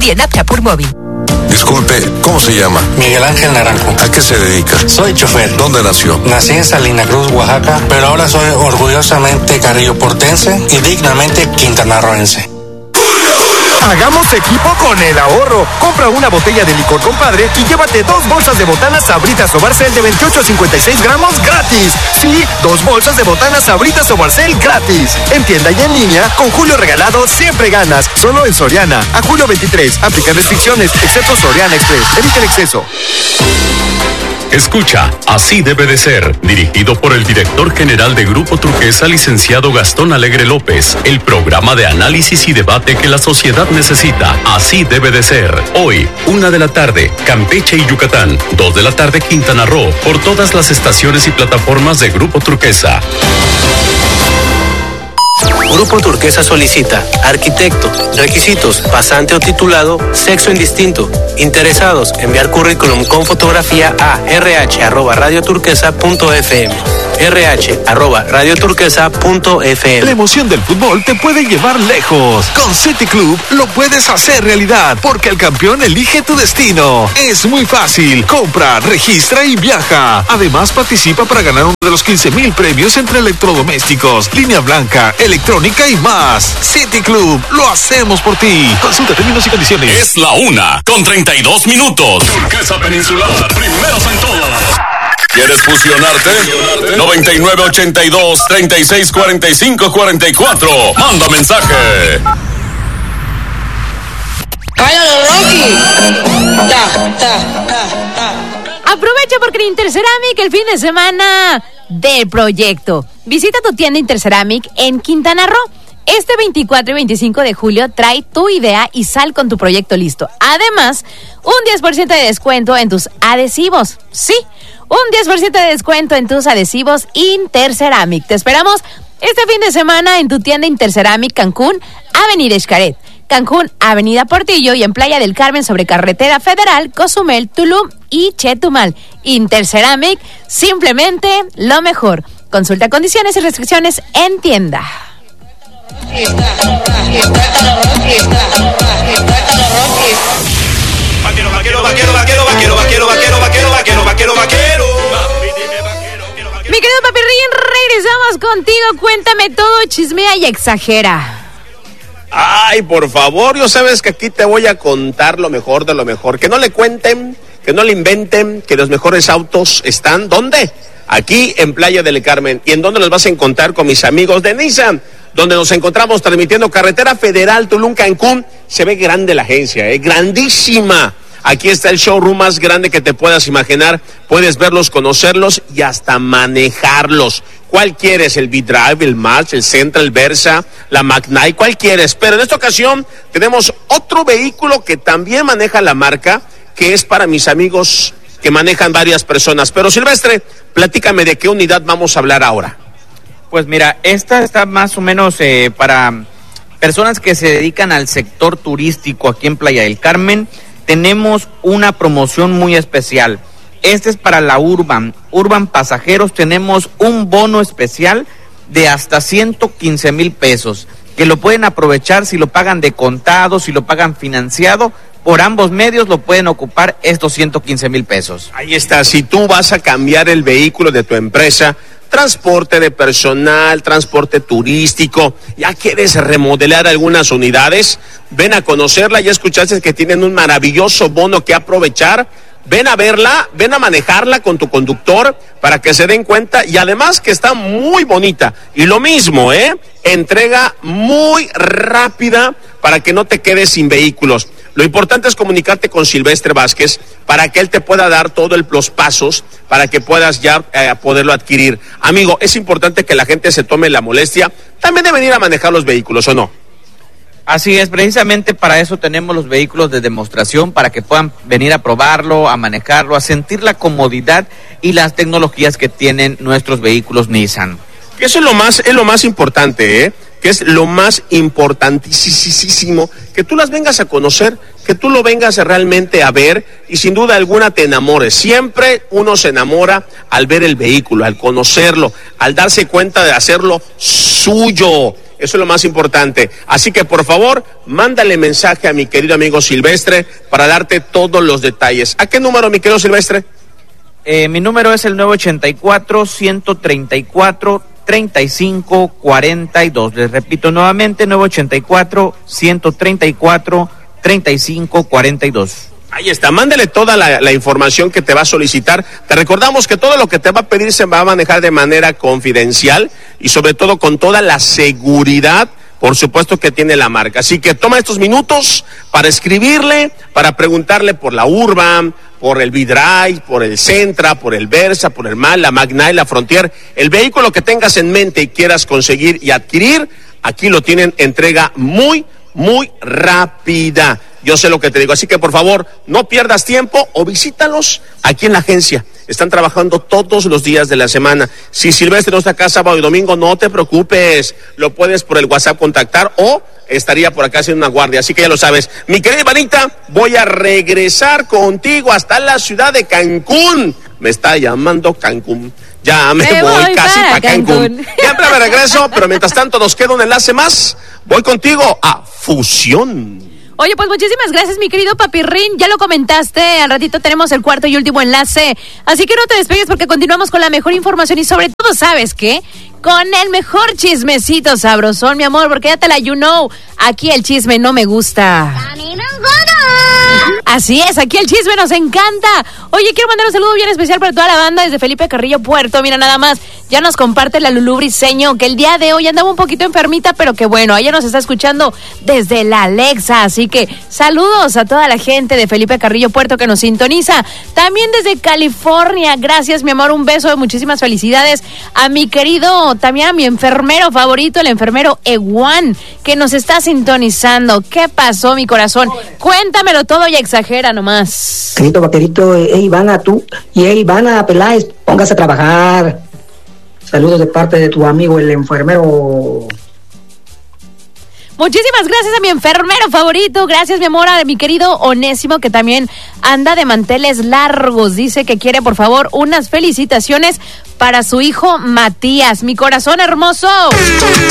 y en App Chapur Móvil. Disculpe, ¿cómo se llama? Miguel Ángel Naranjo. ¿A qué se dedica? Soy chofer. ¿Dónde nació? Nací en Salina Cruz, Oaxaca, pero ahora soy orgullosamente carrilloportense y dignamente quintanarroense. Hagamos equipo con el ahorro. Compra una botella de licor compadre y llévate 2 bolsas de botanas Sabritas o Barcel de 28 a 56 gramos gratis. Sí, 2 bolsas de botanas Sabritas o Barcel gratis. En tienda y en línea, con Julio Regalado siempre ganas. Solo en Soriana. A julio 23. Aplican restricciones, excepto Soriana Express. Evita el exceso. Escucha, Así debe de ser, dirigido por el director general de Grupo Turquesa, licenciado Gastón Alegre López, el programa de análisis y debate que la sociedad necesita. Así debe de ser. Hoy, 1 de la tarde, Campeche y Yucatán, 2 de la tarde, Quintana Roo, por todas las estaciones y plataformas de Grupo Turquesa. Grupo Turquesa solicita arquitecto, requisitos, pasante o titulado, sexo indistinto. Interesados, enviar currículum con fotografía a rh@radioturquesa.fm. rh@radioturquesa.fm. La emoción del fútbol te puede llevar lejos. Con City Club lo puedes hacer realidad, porque el campeón elige tu destino. Es muy fácil. Compra, registra y viaja. Además, participa para ganar uno de los 15,000 premios entre electrodomésticos, línea blanca, electrónica y más. City Club, lo hacemos por ti. Consulta términos y condiciones. Es la 1:32. Turquesa Peninsular, primeros en todo. ¿Quieres fusionarte? 9982-3645-44. Manda mensaje. ¡Cállalo, Rocky! Aprovecha porque en Interceramic el fin de semana del proyecto. Visita tu tienda Interceramic en Quintana Roo. Este 24 y 25 de julio trae tu idea y sal con tu proyecto listo. Además, un 10% de descuento en tus adhesivos. Sí, un 10% de descuento en tus adhesivos Interceramic. Te esperamos este fin de semana en tu tienda Interceramic Cancún, Avenida Xcaret, Cancún, Avenida Portillo y en Playa del Carmen sobre Carretera Federal, Cozumel, Tulum y Chetumal. Interceramic, simplemente lo mejor. Consulta condiciones y restricciones en tienda. Mi querido Papirrín, regresamos contigo. Cuéntame todo, chismea y exagera. Ay, por favor, yo sabes que aquí te voy a contar lo mejor de lo mejor. Que no le cuenten, que no le inventen, que los mejores autos están, ¿dónde? Aquí en Playa del Carmen. ¿Y en dónde los vas a encontrar? Con mis amigos de Nissan, donde nos encontramos transmitiendo Carretera Federal Tulum Cancún. Se ve grande la agencia, grandísima. Aquí está el showroom más grande que te puedas imaginar. Puedes verlos, conocerlos y hasta manejarlos. ¿Cuál quieres? ¿El V-Drive, el March, el Sentra, el Versa, la Magnite? ¿Cuál quieres? Pero en esta ocasión tenemos otro vehículo que también maneja la marca, que es para mis amigos que manejan varias personas. Pero Silvestre, platícame de qué unidad vamos a hablar ahora. Pues mira, esta está más o menos para personas que se dedican al sector turístico aquí en Playa del Carmen. Tenemos una promoción muy especial. Este es para la Urban Pasajeros. Tenemos un bono especial de hasta 115,000 pesos, que lo pueden aprovechar si lo pagan de contado, si lo pagan financiado. Por ambos medios lo pueden ocupar estos 115,000 pesos. Ahí está, si tú vas a cambiar el vehículo de tu empresa, transporte de personal, transporte turístico, ya quieres remodelar algunas unidades, ven a conocerla, ya escuchaste que tienen un maravilloso bono que aprovechar. Ven a verla, ven a manejarla con tu conductor para que se den cuenta, y además que está muy bonita. Y lo mismo, entrega muy rápida para que no te quedes sin vehículos. Lo importante es comunicarte con Silvestre Vázquez para que él te pueda dar todos los pasos para que puedas ya poderlo adquirir. Amigo, es importante que la gente se tome la molestia también de venir a manejar los vehículos, ¿o no? Así es, precisamente para eso tenemos los vehículos de demostración, para que puedan venir a probarlo, a manejarlo, a sentir la comodidad y las tecnologías que tienen nuestros vehículos Nissan. Eso es lo más importante, que es lo más importantísimo, que tú las vengas a conocer, que tú lo vengas realmente a ver y sin duda alguna te enamores. Siempre uno se enamora al ver el vehículo, al conocerlo, al darse cuenta de hacerlo suyo. Eso es lo más importante. Así que, por favor, mándale mensaje a mi querido amigo Silvestre para darte todos los detalles. ¿A qué número, mi querido Silvestre? Mi número es el 984-134-3542. Les repito nuevamente, 984-134-3542. Ahí está, mándale toda la información que te va a solicitar. Te recordamos que todo lo que te va a pedir se va a manejar de manera confidencial y sobre todo con toda la seguridad, por supuesto, que tiene la marca. Así que toma estos minutos para escribirle, para preguntarle por la Urban, por el V-Drive, por el Sentra, por el Versa, por el MAL, la Magna y la Frontier. El vehículo que tengas en mente y quieras conseguir y adquirir, aquí lo tienen, entrega muy rápida. Yo sé lo que te digo, así que por favor, no pierdas tiempo o visítalos aquí en la agencia. Están trabajando todos los días de la semana. Si Silvestre no está acá sábado y domingo, no te preocupes. Lo puedes por el WhatsApp contactar o estaría por acá haciendo una guardia. Así que ya lo sabes. Mi querida Ivanita, voy a regresar contigo hasta la ciudad de Cancún. Me está llamando Cancún. Ya me voy casi para Cancún. Siempre me regreso, pero mientras tanto nos queda un enlace más. Voy contigo a Fusión. Oye, pues muchísimas gracias, mi querido Papirrín. Ya lo comentaste, al ratito tenemos el cuarto y último enlace. Así que no te despegues porque continuamos con la mejor información y sobre todo, ¿sabes qué? Con el mejor chismecito sabrosón, mi amor, porque ya te la aquí el chisme no me gusta. Así es, aquí el chisme nos encanta. Oye, quiero mandar un saludo bien especial para toda la banda desde Felipe Carrillo Puerto. Mira, nada más, ya nos comparte la Lulú Briseño, que el día de hoy andaba un poquito enfermita, pero que bueno, ella nos está escuchando desde la Alexa. Así que saludos a toda la gente de Felipe Carrillo Puerto que nos sintoniza. También desde California, gracias, mi amor, un beso, muchísimas felicidades a mi querido, también a mi enfermero favorito, el enfermero Ewan, que nos está sintonizando. ¿Qué pasó, mi corazón? Cuéntamelo todo y exagera nomás. Querido vaquerito, Ivana, tú y Ivana Peláez, póngase a trabajar. Saludos de parte de tu amigo el enfermero. Muchísimas gracias a mi enfermero favorito. Gracias, mi amor, a mi querido Onésimo, que también anda de manteles largos. Dice que quiere, por favor, unas felicitaciones para su hijo Matías. Mi corazón hermoso.